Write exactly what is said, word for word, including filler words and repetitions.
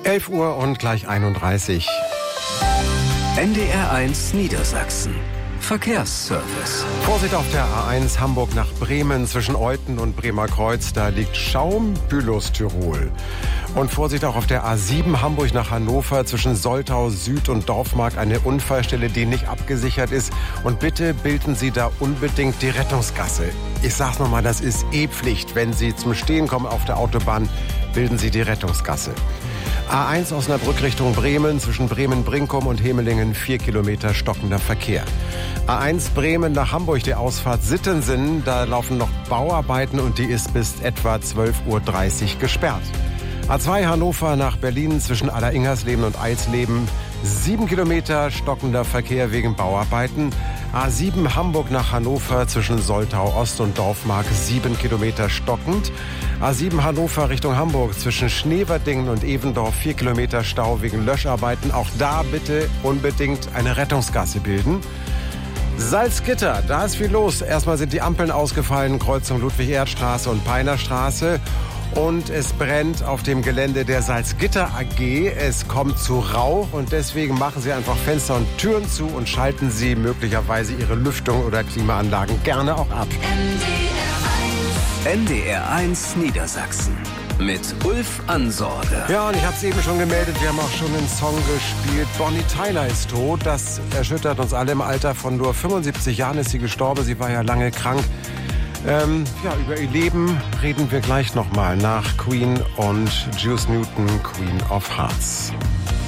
elf Uhr und gleich einunddreißig. N D R eins Niedersachsen. Verkehrsservice. Vorsicht auf der A eins Hamburg nach Bremen zwischen Euthen und Bremerkreuz. Da liegt Schaum, Bülow, Tirol. Und Vorsicht auch auf der A sieben Hamburg nach Hannover zwischen Soltau Süd und Dorfmark. Eine Unfallstelle, die nicht abgesichert ist. Und bitte bilden Sie da unbedingt die Rettungsgasse. Ich sag's nochmal, das ist E-Pflicht. Wenn Sie zum Stehen kommen auf der Autobahn, bilden Sie die Rettungsgasse. A eins Osnabrück Richtung Bremen, zwischen Bremen-Brinkum und Hemelingen, vier Kilometer stockender Verkehr. A eins Bremen nach Hamburg, die Ausfahrt Sittensen, da laufen noch Bauarbeiten und die ist bis etwa zwölf Uhr dreißig gesperrt. A zwei Hannover nach Berlin, zwischen Aller-Ingersleben und Eisleben, sieben Kilometer stockender Verkehr wegen Bauarbeiten. A sieben Hamburg nach Hannover zwischen Soltau Ost und Dorfmark, sieben Kilometer stockend. A sieben Hannover Richtung Hamburg zwischen Schneverdingen und Evendorf, vier Kilometer Stau wegen Löscharbeiten. Auch da bitte unbedingt eine Rettungsgasse bilden. Salzgitter, da ist viel los. Erstmal sind die Ampeln ausgefallen, Kreuzung Ludwig-Erhard-Straße und Peinerstraße. Und es brennt auf dem Gelände der Salzgitter A G. Es kommt zu Rauch und deswegen machen Sie einfach Fenster und Türen zu und schalten Sie möglicherweise Ihre Lüftung oder Klimaanlagen gerne auch ab. N D R eins Niedersachsen mit Ulf Ansorge. Ja, und ich habe es eben schon gemeldet, wir haben auch schon einen Song gespielt. Bonnie Tyler ist tot, das erschüttert uns alle. Im Alter von nur fünfundsiebzig Jahren ist sie gestorben, sie war ja lange krank. Ähm, ja, über ihr Leben reden wir gleich nochmal nach Queen und Juice Newton, Queen of Hearts.